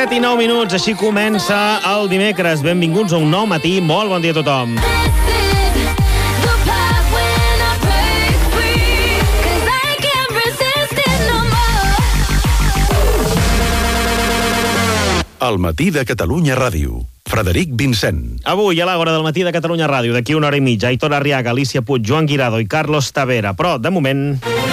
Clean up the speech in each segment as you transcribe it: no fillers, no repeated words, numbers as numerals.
7 i 9 minuts, així comença el dimecres. Benvinguts a un nou matí. Molt bon dia a tothom. El matí de Catalunya Ràdio. Frederic Vincent. Avui, a l'Àgora del matí de Catalunya Ràdio, d'aquí una hora i mitja, Aitor Arriaga, Alicia Puig, Joan Guirado i Carlos Tavera. Però, de moment...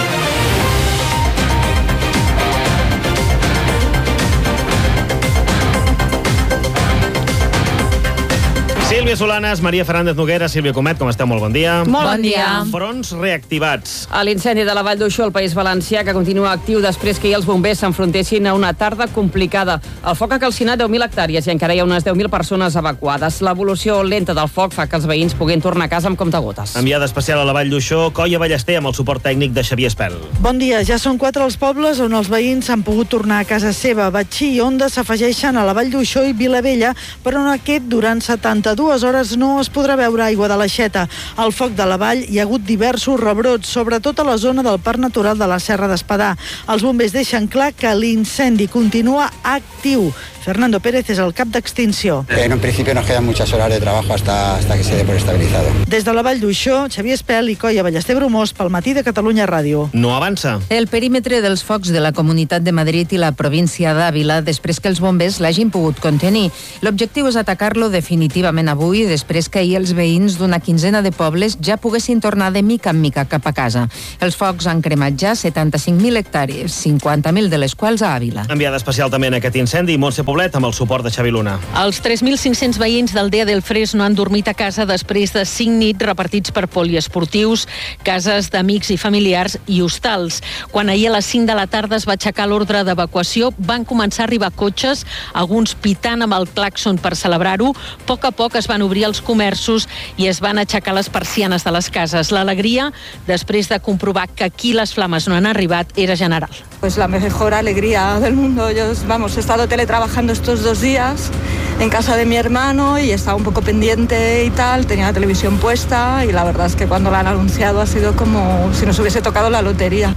Sílvia Solanas, Maria Fernández Noguera, Sílvia Comet, com esteu? Molt bon dia. Molt bon dia. Fronts reactivats. A l'incendi de la Vall d'Uixó, al País Valencià, que continua actiu després que ahir els bombers s'enfrontessin a una tarda complicada. El foc ha calcinat 10.000 hectàrees i encara hi ha unes 10.000 persones evacuades. L'evolució lenta del foc fa que els veïns puguin tornar a casa amb comptagotes. Enviada especial a la Vall d'Uixó, Coia Ballester, amb el suport tècnic de Xavier Espel. Bon dia. Ja són 4 els pobles on els veïns han pogut tornar a casa seva. Batxí i Onda s'afegeixen a la Vall d'Uixó i Vilavella, però en aquest, durant 72 hores, no es podrà veure aigua de l'aixeta. Al foc de la vall hi ha hagut diversos rebrots, sobretot a la zona del Parc Natural de la Serra d'Espadà. Els bombers deixen clar que l'incendi continua actiu. Fernando Pérez és el cap d'extinció. En un principio nos quedan muchas horas de trabajo hasta que se dé por estabilizado. Des de la Vall d'Uixó, Xavier Espel i Coia Ballester Bromós pel matí de Catalunya Ràdio. No avança. El perímetre dels focs de la Comunitat de Madrid i la província d'Àvila després que els bombers l'hagin pogut contenir. L'objectiu és atacar-lo definitivament avui, després que ahir els veïns d'una quinzena de pobles ja poguessin tornar de mica en mica cap a casa. Els focs han cremat ja 75.000 hectàrees, 50.000 de les quals a Àvila. Enviada especial també en aquest incendi, Montse Poblet, amb el suport de Xavi Luna. Els 3.500 veïns d'Aldea del Fres no han dormit a casa després de 5 nits repartits per poliesportius, cases d'amics i familiars i hostals. Quan ahir a les 5 de la tarda es va aixecar l'ordre d'evacuació, van començar a arribar cotxes, alguns pitant amb el clàxon per celebrar-ho. A poc es van obrir els comerços i es van aixecar les persianes de les cases. L'alegria, després de comprovar que aquí les flames no han arribat, era general. Pues la mejor alegría del mundo. Yo, he estado teletrabajando estos 2 días en casa de mi hermano y estaba un poco pendiente y tal, tenía la televisión puesta y la verdad es que cuando la han anunciado ha sido como si nos hubiese tocado la lotería.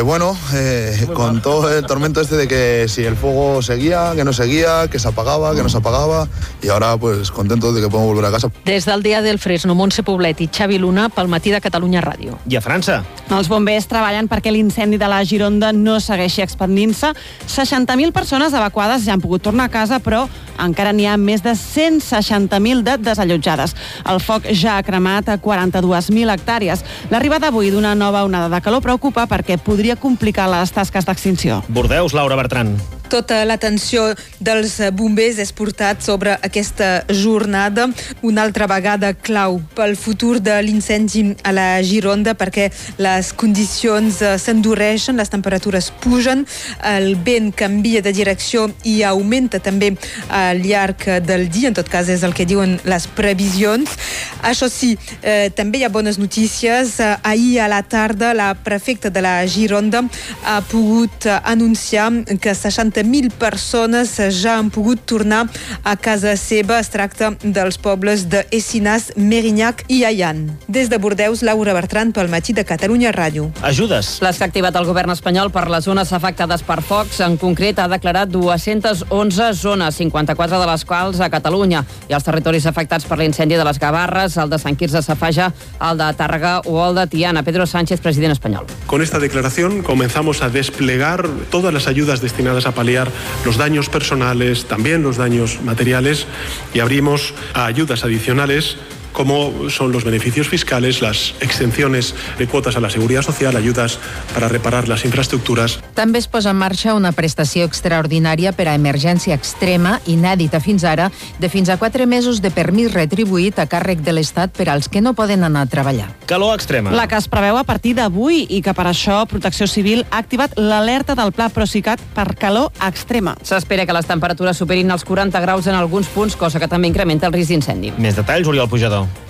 Con todo el tormento de que si el fuego seguía, que no seguía, que se apagaba, que no se apagaba, y ahora pues contentos de que podemos volver a casa. Des d'Aldea del Fresno, Montse Poblet i Xavi Luna pel matí de Catalunya Ràdio. I a França? Els bombers treballen perquè l'incendi de la Gironda no segueixi expandint-se. 60.000 persones evacuades ja han pogut tornar a casa, però encara n'hi ha més de 160.000 de desallotjades. El foc ja ha cremat a 42.000 hectàrees. L'arribada avui d'una nova onada de calor preocupa perquè podria complicar les tasques d'extinció. Bordeus, Laura Bertran. Tota l'atenció dels bombers és portat sobre aquesta jornada, una altra vegada clau pel futur de l'incendi a la Gironda, perquè les condicions s'endureixen, les temperatures pugen, el vent canvia de direcció i augmenta també al llarg del dia, en tot cas és el que diuen les previsions. Això sí, també hi ha bones notícies. Ahir a la tarda la prefecta de la Gironda ha pogut anunciar que 60.000 persones ja han pogut tornar a casa seva. Es tracta dels pobles de Essinàs, Mérignac i Allan. Des de Bordeus, Laura Bertran pel matí de Catalunya Ràdio. Ajudes. Les que ha activat el govern espanyol per les zones afectades per focs, en concret ha declarat 211 zones, 54 de les quals a Catalunya. I els territoris afectats per l'incendi de les Gavarres, el de Sant Quirze Safaja, el de Tàrrega o el de Tiana. Pedro Sánchez, president espanyol. Con esta declaración comenzamos a desplegar todas las ayudas destinadas a paliar los daños personales, también los daños materiales, y abrimos a ayudas adicionales como son los beneficios fiscales, las exenciones de cuotas a la seguridad social, ayudas para reparar las infraestructuras. També es posa en marxa una prestació extraordinària per a emergència extrema, inèdita fins ara, de fins a 4 mesos de permís retribuït a càrrec de l'Estat per als que no poden anar a treballar. Calor extrema. La que es preveu a partir d'avui i que per això Protecció Civil ha activat l'alerta del Pla Procicat per calor extrema. S'espera que les temperatures superin els 40 graus en alguns punts, cosa que també incrementa el risc d'incendi. Més detalls, Oriol Pujador.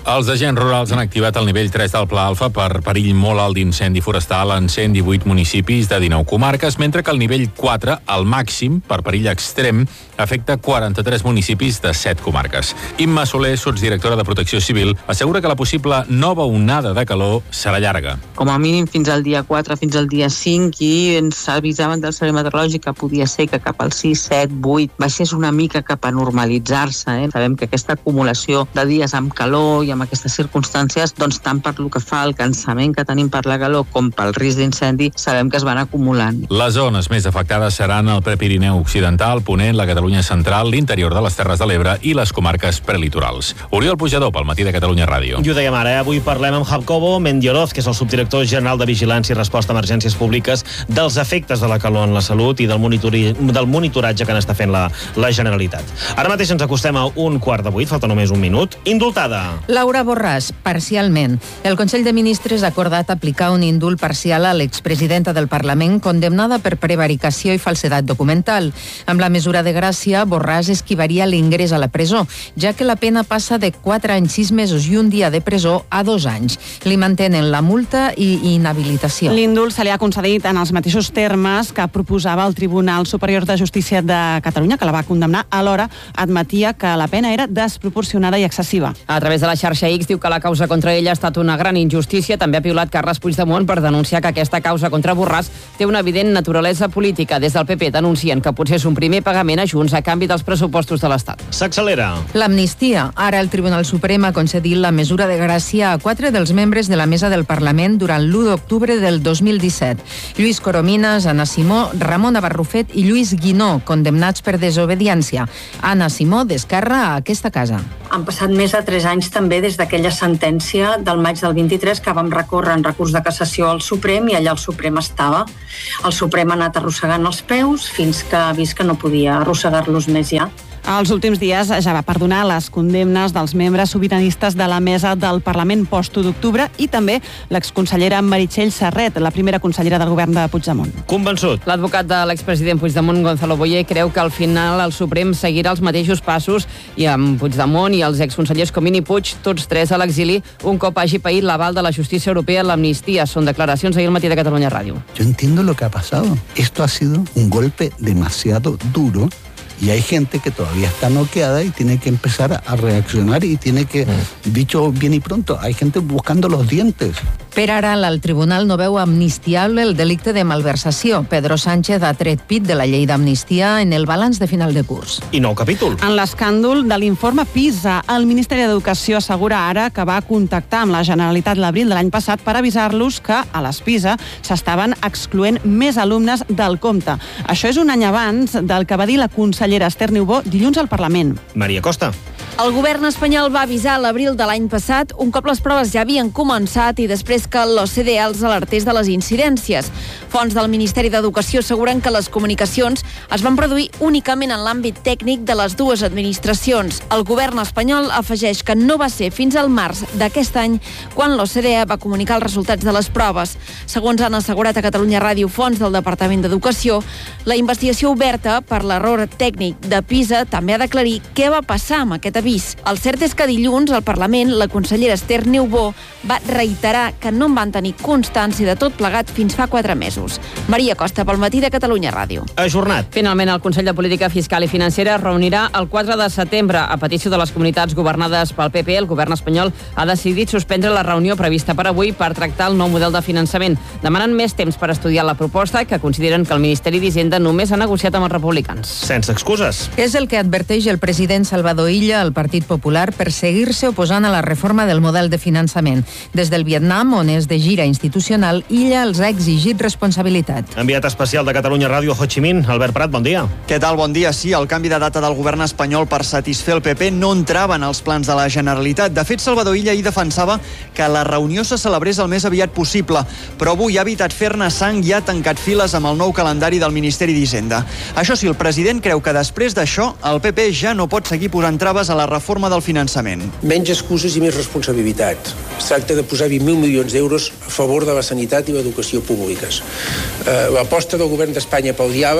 Els agents rurals han activat el nivell 3 del Pla Alfa per perill molt alt d'incendi forestal en 118 municipis de 19 comarques, mentre que el nivell 4, el màxim, per perill extrem, afecta 43 municipis de 7 comarques. Imma Soler, sotsdirectora de Protecció Civil, assegura que la possible nova onada de calor serà llarga. Com a mínim fins al dia 4, fins al dia 5, i ens avisaven del Servei Meteorològic que podia ser que cap al 6, 7, 8 baixés una mica cap a normalitzar-se. Sabem que aquesta acumulació de dies amb calor i amb aquestes circumstàncies, doncs tant per lo que fa al cansament que tenim per la calor com pel risc d'incendi, sabem que es van acumulant. Les zones més afectades seran el Prepirineu Occidental, Ponent, la Catalunya Central, l'interior de les Terres de l'Ebre i les comarques prelitorals. Oriol Pujador, pel Matí de Catalunya Ràdio. I ho dèiem ara, avui parlem amb Jacobo Mendioroz, que és el subdirector general de Vigilància i Resposta a Emergències Públiques, dels efectes de la calor en la salut i del monitoratge que n'està fent la Generalitat. Ara mateix ens acostem a 7:15, falta només un minut. Indultada. Laura Borràs, parcialment. El Consell de Ministres ha acordat aplicar un indult parcial a l'expresidenta del Parlament condemnada per prevaricació i falsedat documental. Amb la mesura de gràcia, Borràs esquivaria l'ingrés a la presó, ja que la pena passa de 4 anys, 6 mesos i un dia de presó a 2 anys. Li mantenen la multa i inhabilitació. L'indult se li ha concedit en els mateixos termes que proposava el Tribunal Superior de Justícia de Catalunya, que la va condemnar. Alhora admetia que la pena era desproporcionada i excessiva. A través de la xarxa X diu que la causa contra ella ha estat una gran injustícia. També ha piulat Carles Puigdemont per denunciar que aquesta causa contra Borràs té una evident naturalesa política. Des del PP denuncien que potser és un primer pagament a Junts a canvi dels pressupostos de l'Estat. S'accelera. L'amnistia. Ara el Tribunal Suprem ha concedit la mesura de gràcia a 4 dels membres de la mesa del Parlament durant l'1 d'octubre del 2017. Lluís Corominas, Anna Simó, Ramon Barrufet i Lluís Guinó, condemnats per desobediència. Anna Simó, d'Esquerra, a aquesta casa. Han passat més de 3 anys també des d'aquella sentència del maig del 23 que vam recórrer en recurs de cassació al Suprem i allà el Suprem estava. El Suprem ha anat arrossegant els peus fins que ha vist que no podia arrossegar-los més ja. Els últims dies ja va perdonar les condemnes dels membres sobiranistes de la mesa del Parlament post-1 d'octubre i també l'exconsellera Meritxell Serret, la primera consellera del govern de Puigdemont. Convençut. L'advocat de l'expresident Puigdemont, Gonzalo Boyer, creu que al final el Suprem seguirà els mateixos passos i amb Puigdemont i els exconsellers Comín i Puig, tots 3 a l'exili, un cop hagi paït l'aval de la justícia europea en l'amnistia. Són declaracions ahir al Matí de Catalunya Ràdio. Yo entiendo lo que ha pasado. Esto ha sido un golpe demasiado duro. Y hay gente que todavía está noqueada y tiene que empezar a reaccionar y tiene que, dicho bien y pronto, hay gente buscando los dientes. Per ara, el Tribunal no veu amnistiable el delicte de malversació. Pedro Sánchez ha tret pit de la llei d'amnistia en el balanç de final de curs. I nou capítol. En l'escàndol de l'informe PISA, el Ministeri d'Educació assegura ara que va contactar amb la Generalitat l'abril de l'any passat per avisar-los que a les PISA s'estaven excloent més alumnes del compte. Això és un any abans del que va dir la consellera Esther Niubó dilluns al Parlament. Maria Costa. El govern espanyol va avisar a l'abril de l'any passat, un cop les proves ja havien començat i després que l'OCDE els alertés de les incidències. Fonts del Ministeri d'Educació asseguren que les comunicacions es van produir únicament en l'àmbit tècnic de les dues administracions. El govern espanyol afegeix que no va ser fins al març d'aquest any quan l'OCDE va comunicar els resultats de les proves. Segons han assegurat a Catalunya Ràdio fonts del Departament d'Educació, la investigació oberta per l'error tècnic de PISA també ha d'aclarir què va passar amb aquest avís. El cert és que dilluns al Parlament la consellera Esther Niubó va reiterar que no en van tenir constància de tot plegat fins fa 4 mesos. Maria Costa, pel Matí de Catalunya Ràdio. Ajornat. Finalment, el Consell de Política Fiscal i Financera es reunirà el 4 de setembre. A petició de les comunitats governades pel PP, el govern espanyol ha decidit suspendre la reunió prevista per avui per tractar el nou model de finançament. Demanen més temps per estudiar la proposta, que consideren que el Ministeri d'Hisenda només ha negociat amb els republicans. Sense excuses. És el que adverteix el president Salvador Illa al Partit Popular per seguir-se oposant a la reforma del model de finançament. Des del Vietnam, on és de gira institucional, Illa els ha exigit responsabilitat. Enviat especial de Catalunya Ràdio a Ho Chi Minh, Albert Prat, bon dia. Què tal? Bon dia. Sí, el canvi de data del govern espanyol per satisfer el PP no entrava en els plans de la Generalitat. De fet, Salvador Illa ahir defensava que la reunió se celebrés el més aviat possible, però avui ha evitat fer-ne sang i ha tancat files amb el nou calendari del Ministeri d'Hisenda. Això sí, el president creu que després d'això el PP ja no pot seguir posant traves a la reforma del finançament. Menys excuses i més responsabilitat. Es tracta de posar 20.000 milions d'euros a favor de la sanitat i l'educació públiques. L'aposta del govern d'Espanya pel diàleg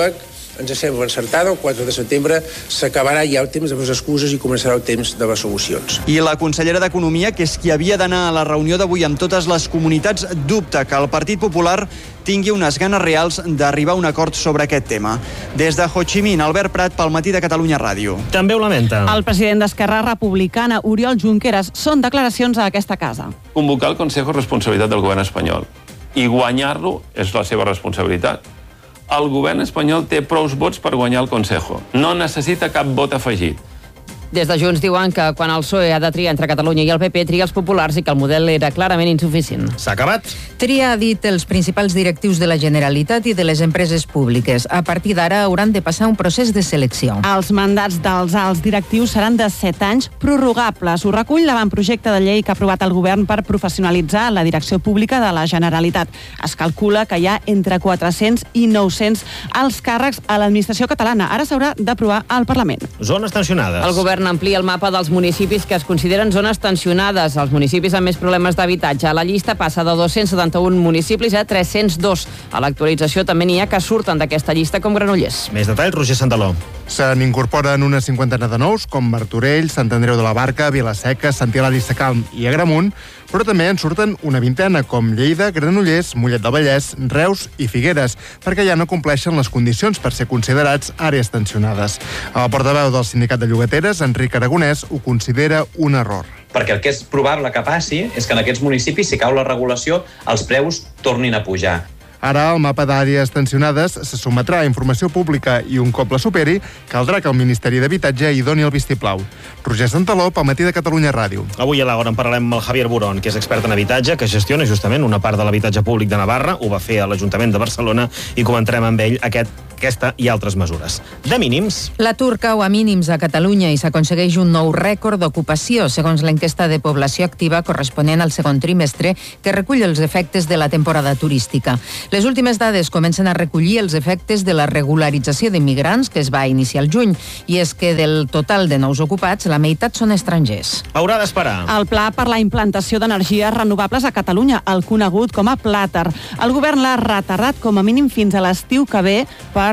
ens sembla encertada. El 4 de setembre s'acabarà ja el temps de les excuses i començarà el temps de les solucions. I la consellera d'Economia, que és qui havia d'anar a la reunió d'avui amb totes les comunitats, dubta que el Partit Popular tingui unes ganes reals d'arribar a un acord sobre aquest tema. Des de Ho Chi Minh, Albert Prat, pel Matí de Catalunya Ràdio. També ho lamenta. El president d'Esquerra Republicana, Oriol Junqueras, són declaracions a aquesta casa. Convocar el Consejo és responsabilitat del govern espanyol i guanyar-lo és la seva responsabilitat. El govern espanyol té prous vots per guanyar el Consejo. No necessita cap vot afegit. Des de Junts diuen que quan el PSOE ha de triar entre Catalunya i el PP, tria els populars i que el model era clarament insuficient. S'ha acabat. Tria ha dit els principals directius de la Generalitat i de les empreses públiques. A partir d'ara hauran de passar un procés de selecció. Els mandats dels alts directius seran de 7 anys prorrogables. Ho recull l'avantprojecte de llei que ha aprovat el govern per professionalitzar la direcció pública de la Generalitat. Es calcula que hi ha entre 400 i 900 alts càrrecs a l'administració catalana. Ara s'haurà d'aprovar al Parlament. Zones tensionades. El govern amplia el mapa dels municipis que es consideren zones tensionades. Els municipis amb més problemes d'habitatge. La llista passa de 271 municipis a 302. A l'actualització també n'hi ha que surten d'aquesta llista com Granollers. Més detalls, Roger Santaló. Se n'incorporen una cinquantena de nous, com Martorell, Sant Andreu de la Barca, Vila-seca, Sant Hilari Sacalm i Agramunt, però també en surten una vintena, com Lleida, Granollers, Mollet del Vallès, Reus i Figueres, perquè ja no compleixen les condicions per ser considerats àrees tensionades. El portaveu del Sindicat de Llogateres, Enric Aragonès, ho considera un error. Perquè el que és probable que passi és que en aquests municipis, si cau la regulació, els preus tornin a pujar. Ara, el mapa d'àrees tensionades se sotmetrà a informació pública i un cop la superi, caldrà que el Ministeri d'Habitatge hi doni el vistiplau. Roger Santaló, pel Matí de Catalunya Ràdio. Avui a l'hora en parlarem amb el Javier Burón, que és expert en habitatge, que gestiona justament una part de l'habitatge públic de Navarra, ho va fer a l'Ajuntament de Barcelona, i comentarem amb ell aquesta i altres mesures. De mínims. L'atur cau a mínims a Catalunya i s'aconsegueix un nou rècord d'ocupació, segons l'enquesta de població activa corresponent al segon trimestre, que recull els efectes de la temporada turística. Les últimes dades comencen a recollir els efectes de la regularització d'immigrants que es va iniciar al juny, i és que del total de nous ocupats, la meitat són estrangers. Haurà d'esperar. El pla per la implantació d'energies renovables a Catalunya, el conegut com a Plàter. El govern l'ha retardat com a mínim fins a l'estiu que ve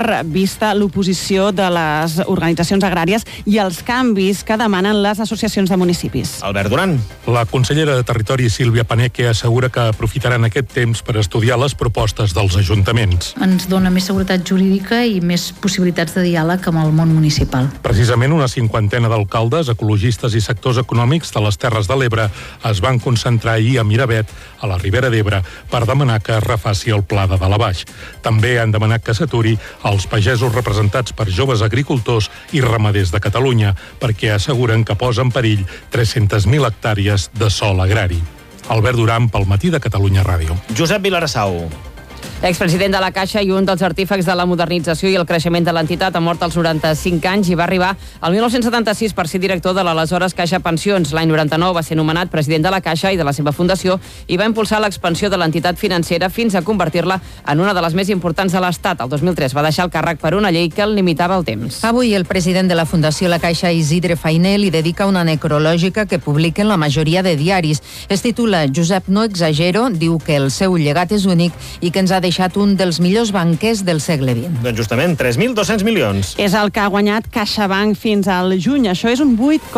vista l'oposició de les organitzacions agràries i els canvis que demanen les associacions de municipis. Albert Duran. La consellera de Territori, Sílvia Paneque, assegura que aprofitaran aquest temps per estudiar les propostes dels ajuntaments. Ens dona més seguretat jurídica i més possibilitats de diàleg amb el món municipal. Precisament una cinquantena d'alcaldes, ecologistes i sectors econòmics de les Terres de l'Ebre es van concentrar ahir a Miravet, a la Ribera d'Ebre, per demanar que es refaci el pla de Dalt a Baix. També han demanat que s'aturi els pagesos representats per joves agricultors i ramaders de Catalunya, perquè asseguren que posa en perill 300.000 hectàrees de sòl agrari. Albert Duran, pel Matí de Catalunya Ràdio. Josep Vilarassau. Expresident de la Caixa i un dels artífecs de la modernització i el creixement de l'entitat, ha mort als 95 anys i va arribar al 1976 per ser director de l'aleshores Caixa Pensions. L'any 99 va ser nomenat president de la Caixa i de la seva fundació i va impulsar l'expansió de l'entitat financera fins a convertir-la en una de les més importants de l'Estat. El 2003 va deixar el càrrec per una llei que el limitava el temps. Avui el president de la Fundació La Caixa, Isidre Fainé, li dedica una necrològica que publiquen la majoria de diaris. Es titula Josep no exagero, diu que el seu llegat és únic i que ens ha deixat un dels millors banquers del segle XX. Doncs justament, 3.200 milions. És el que ha guanyat CaixaBank fins al juny. Això és un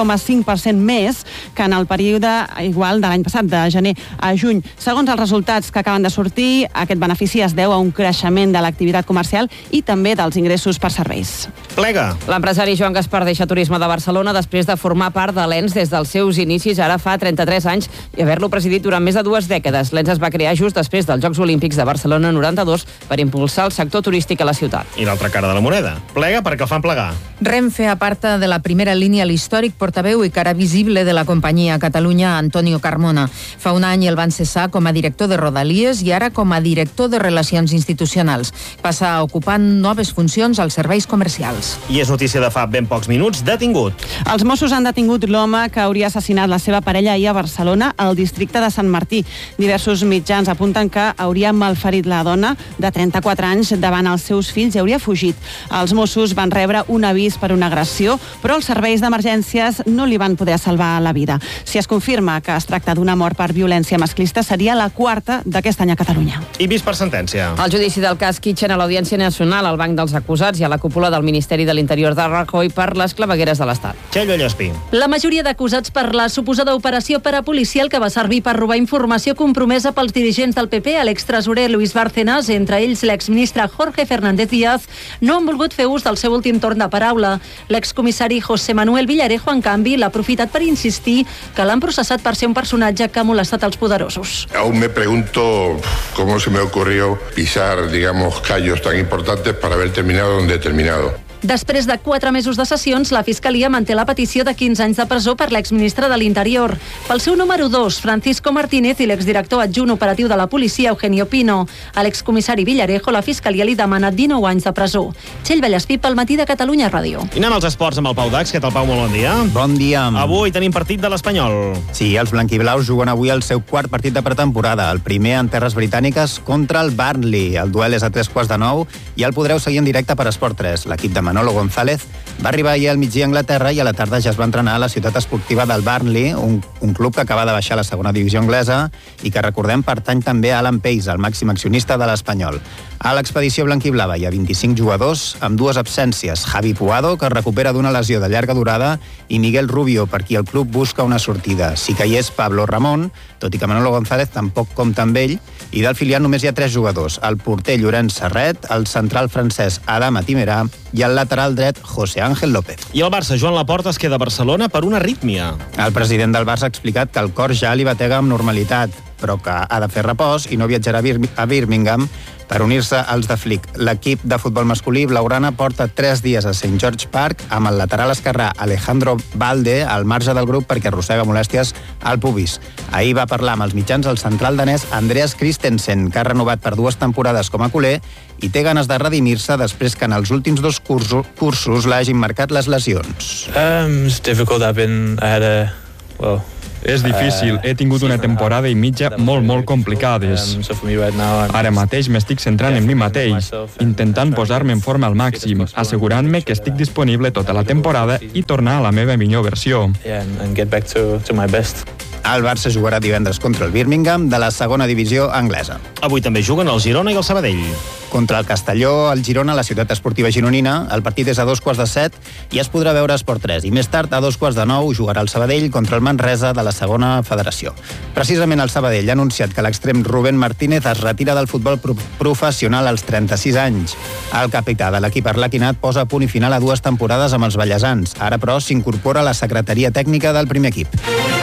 8,5% més que en el període igual de l'any passat, de gener a juny. Segons els resultats que acaben de sortir, aquest benefici es deu a un creixement de l'activitat comercial i també dels ingressos per serveis. Plega. L'empresari Joan Gaspar deixa Turisme de Barcelona després de formar part de l'ENS des dels seus inicis, ara fa 33 anys, i haver-lo presidit durant més de 2 dècades. L'ENS es va crear just després dels Jocs Olímpics de Barcelona 92 per impulsar el sector turístic a la ciutat. I l'altra cara de la moneda. Plega perquè el fan plegar. Renfe aparta de la primera línia l'històric portaveu i cara visible de la companyia a Catalunya, Antonio Carmona. Fa un any el van cessar com a director de Rodalies i ara com a director de Relacions Institucionals. Passa a ocupar noves funcions als serveis comercials. I és notícia de fa ben pocs minuts, detingut. Els Mossos han detingut l'home que hauria assassinat la seva parella ahir a Barcelona, al districte de Sant Martí. Diversos mitjans apunten que hauria malferit la dona de 34 anys davant els seus fills i hauria fugit. Els Mossos van rebre un avís país per una agressió, però els serveis d'emergències no li van poder salvar la vida. Si es confirma que es tracta d'una mort per violència masclista, seria la quarta d'aquest any a Catalunya. I vist per sentència. El judici del cas Kitchen a l'Audiència Nacional, al banc dels acusats i a la cúpula del Ministeri de l'Interior de Rajoy per les clavegueres de l'Estat. Txell Vallespí. La majoria d'acusats per la suposada operació parapolicial que va servir per robar informació compromesa pels dirigents del PP a l'extresorer Luis Bárcenas, entre ells l'exministre Jorge Fernández Díaz, no han volgut fer ús del seu últim torn de paraula. L'excomissari José Manuel Villarejo, en canvi, l'ha aprofitat per insistir que l'han processat per ser un personatge que ha molestat els poderosos. Aún me pregunto cómo se me ocurrió pisar, digamos, callos tan importantes para haber terminado donde he terminado. Després de 4 mesos de sessions, la Fiscalia manté la petició de 15 anys de presó per l'exministre de l'Interior. Pel seu número 2, Francisco Martínez, i l'exdirector adjunt operatiu de la policia, Eugenio Pino. A l'excomissari Villarejo, la Fiscalia li demana 19 anys de presó. Txell Vallespí, pel Matí de Catalunya Ràdio. I anem als esports amb el Pau Dax. Què tal, Pau? Molt bon dia. Bon dia. Avui tenim partit de l'Espanyol. Sí, els blanquiblaus juguen avui el seu quart partit de pretemporada, el primer en terres britàniques contra el Burnley. El duel és a 9:15 i el podreu seguir en directe per Esport 3. L'equip de Manolo González va arribar ahir al migdia a Anglaterra i a la tarda ja es va entrenar a la ciutat esportiva del Burnley, un club que acaba de baixar a la segona divisió anglesa i que, recordem, pertany també a Alan Pace, el màxim accionista de l'Espanyol. A l'expedició blanquiblava hi ha 25 jugadors amb 2 absències. Javi Puado, que es recupera d'una lesió de llarga durada, i Miguel Rubio, per qui el club busca una sortida. Sí que hi és Pablo Ramón, tot i que Manolo González tampoc compta amb ell, i del filial només hi ha 3 jugadors, el porter Llorenç Serret, el central francès Adama Timerà i el lateral dret José Ángel López. I el Barça, Joan Laporta, es queda a Barcelona per una arrítmia. El president del Barça ha explicat que el cor ja li batega amb normalitat, però que ha de fer repòs i no viatjarà a Birmingham per unir-se als de Flick. L'equip de futbol masculí blaugrana porta 3 dies a St. George Park amb el lateral esquerrà Alejandro Balde al marge del grup perquè arrossega molèsties al pubis. Ahir va parlar amb els mitjans el central danès Andreas Christensen, que ha renovat per 2 temporades com a culer i té ganes de redimir-se després que en els últims 2 cursos l'hagin marcat les lesions. It's difficult. És difícil, he tingut una temporada i mitja molt complicades. Ara mateix m'estic centrant en mi mateix, intentant posar-me en forma al màxim, assegurant-me que estic disponible tota la temporada i tornar a la meva millor versió. El Barça jugarà divendres contra el Birmingham de la segona divisió anglesa. Avui també juguen el Girona i el Sabadell. Contra el Castelló, el Girona, la ciutat esportiva gironina. El partit és a 7:15 i es podrà veure a Esport 3. I més tard, a 9:15, jugarà el Sabadell contra el Manresa de la segona federació. Precisament el Sabadell ha anunciat que l'extrem Rubén Martínez es retira del futbol professional als 36 anys. El capità de l'equip arlequinat posa punt i final a 2 temporades amb els ballesans. Ara, però, s'incorpora a la secretaria tècnica del primer equip.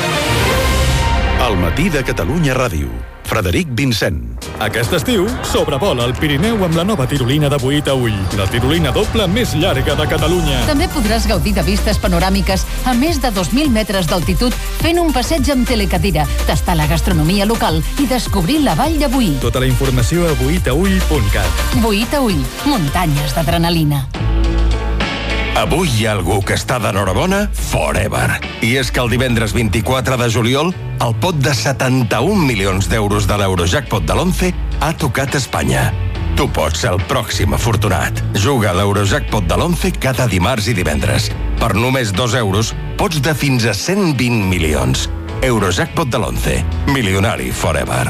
El Matí de Catalunya Ràdio. Frederic Vincent. Aquest estiu, sobrevola el Pirineu amb la nova tirolina de Boí a Ull, la tirolina doble més llarga de Catalunya. També podràs gaudir de vistes panoràmiques a més de 2.000 metres d'altitud fent un passeig amb telecadira, tastar la gastronomia local i descobrir la vall de Boí. Tota la informació a boitaull.cat. Boí a Ull, muntanyes d'adrenalina. Avui hi ha algú que està d'enhorabona forever. I és que el divendres 24 de juliol, el pot de 71 milions d'euros de l'Eurojackpot de l'11 ha tocat Espanya. Tu pots ser el pròxim afortunat. Juga a l'Eurojackpot de l'11 cada dimarts i divendres. Per només 2 euros, pots de fins a 120 milions. Eurojackpot de l'11. Milionari forever.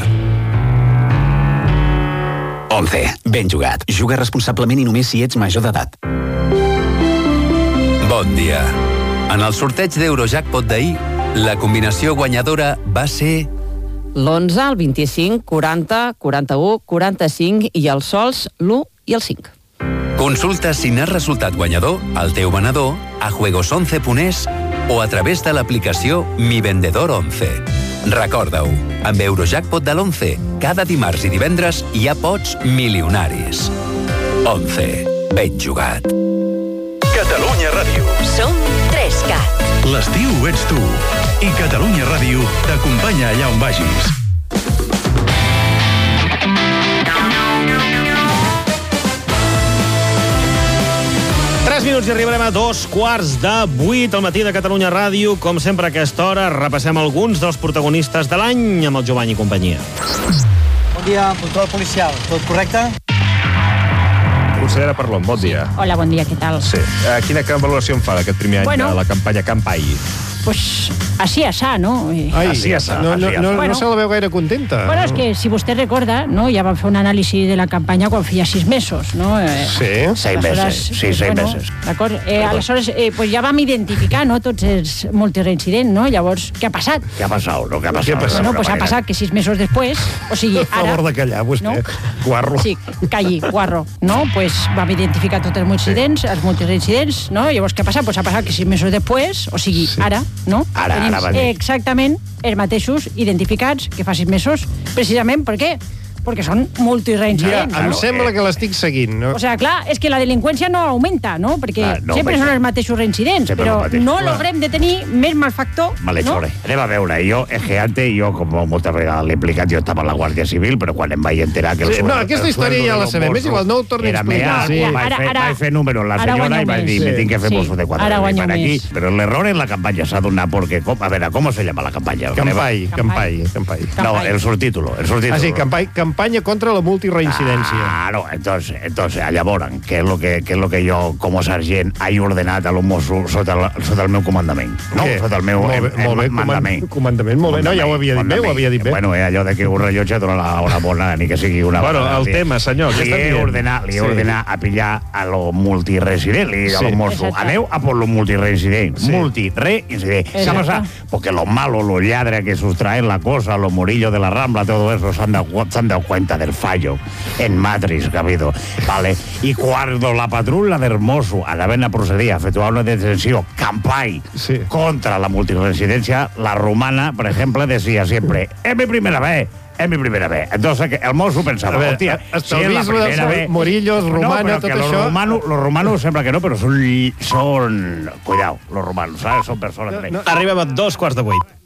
11. Ben jugat. Juga responsablement i només si ets major d'edat. Bon dia. En el sorteig d'Eurojackpot d'ahir, la combinació guanyadora va ser... l'11, el 25, 40, 41, 45 i els sols l'1 i el 5. Consulta si n'has resultat guanyador al teu venedor a juegos11.es o a través de l'aplicació Mi Vendedor 11. Recorda-ho, amb Eurojackpot de l'11, cada dimarts i divendres hi ha pots milionaris. 11. Ben jugat. Catalunya Ràdio. Som 3CAT. L'estiu ets tu. I Catalunya Ràdio t'acompanya allà on vagis. Minuts i arribarem a 7:15 al matí de Catalunya Ràdio. Com sempre a aquesta hora repassem alguns dels protagonistes de l'any amb el Jovany i companyia. Bon dia, control policial. Tot correcte? Consellera Parlon, bon dia. Hola, bon dia, què tal? Sí. Quina valoració en fa d'aquest primer any de la campanya Campai? Pues así asá, ¿no? Así asá. No se la veu gaire contenta. Bueno, és que si vostè recorda, no, ja vam fer un anàlisi de la campanya quan feia 6 mesos, no? Sí, 6 mesos. Sí, 6 mesos. D'acord. Aleshores, pues ja vam identificar, no, tots els multireincidents, no? Llavors, què ha passat? ¿Qué ha pasado? ¿No? ¿Qué ha pasado? Bueno, pues ha passat que 6 mesos després, o sigui, ara... Per favor de callar, vostè. Guarro. Sí, calli, guarro. No? Pues vam identificar tots els multireincidents, no? Llavors, què ha passat? Pues ha passat que 6 mesos després, o sigui, ara, no? Ara va dir. Exactament els mateixos identificats que fa 6 mesos, precisament perquè són multireincidents. Ja, em sembla que l'estic seguint, no? O sigui, clar, és que la delinqüència no augmenta, no? Perquè sempre són els mateixos reincidents, però no logrem detenir més malfactor, no? Anem a veure, és que antes, com moltes vegades l'he implicat, jo estava a la Guàrdia Civil, però quan em vaig enterar que... No, aquesta història ja la sabem, és igual, no ho torni a explicar. Vaig fer números la senyora i vaig dir, me tinc que fer Mossos de Quadra per aquí, però l'error en la campanya s'ha donat perquè, a veure, ¿cómo se llama la campanya? Campai. No, el subtítulo. Ah, sí, campaña contra la multireincidència. No, entonces, llavors, què és lo que jo, com a sergent, he ordenat a los Mossos sota el meu comandament? No, sota el meu mandament. Comandament, molt bé. No, ja ho havia dit bé, Bueno, és allò de que un rellotge dona l'hora bona, ni que sigui una... Bueno, el tema, senyor, què està dient? Li he ordenat a pillar a los multireincidents, li he dit a los Mossos, aneu a por los multireincidents. Multireincidents. ¿Qué pasa? Porque los malos, los lladres que sustraen la cosa, los morillos de la Rambla, todo eso, se han dado cuenta del fallo en Matrix que ha habido, ¿vale? Y cuando la patrulla del Mosso a d'haver procedir a efectuar una detenció Campai contra la multiresidencia, la romana, por ejemplo, decía siempre, es mi primera vez. Entonces el Mosso pensava, hòstia, si és la primera vez... Morillos, romana, tot això... Los romanos sembla que no, però són... Cuidao, los romanos, ¿sabes? Són persones... Arribem a 2:15.